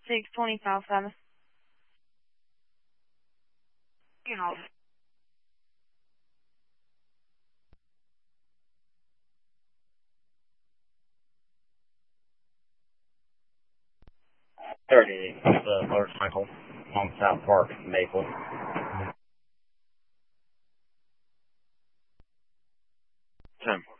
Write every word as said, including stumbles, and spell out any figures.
six twenty South seventh. You know. thirty, the motorcycle on South Park, Maple. Tim.